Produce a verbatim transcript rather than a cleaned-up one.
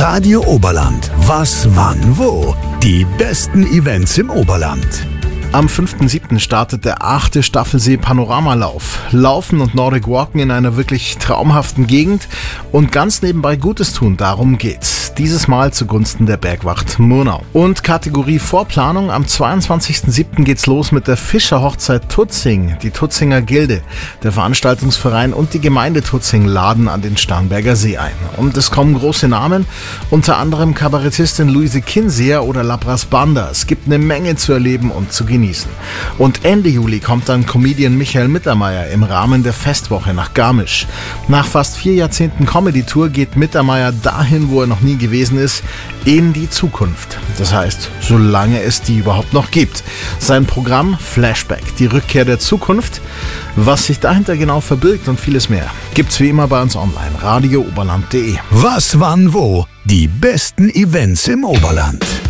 Radio Oberland. Was, wann, wo? Die besten Events im Oberland. Am fünften siebten startet der achte Staffelsee Panoramalauf. Laufen und Nordic Walken in einer wirklich traumhaften Gegend und ganz nebenbei Gutes tun, darum geht's. Dieses Mal zugunsten der Bergwacht Murnau. Und Kategorie Vorplanung, am zweiundzwanzigsten siebten geht's los mit der Fischerhochzeit Tutzing. Die Tutzinger Gilde, der Veranstaltungsverein und die Gemeinde Tutzing laden an den Starnberger See ein. Und es kommen große Namen, unter anderem Kabarettistin Luise Kinseer oder Labras Banda. Es gibt eine Menge zu erleben und zu genießen. Und Ende Juli kommt dann Comedian Michael Mittermeier im Rahmen der Festwoche nach Garmisch. Nach fast vier Jahrzehnten Comedy-Tour geht Mittermeier dahin, wo er noch nie gewesen ist, in die Zukunft. Das heißt, solange es die überhaupt noch gibt. Sein Programm Flashback, die Rückkehr der Zukunft, was sich dahinter genau verbirgt und vieles mehr, gibt's wie immer bei uns online, radio oberland punkt de. Was, wann, wo? Die besten Events im Oberland.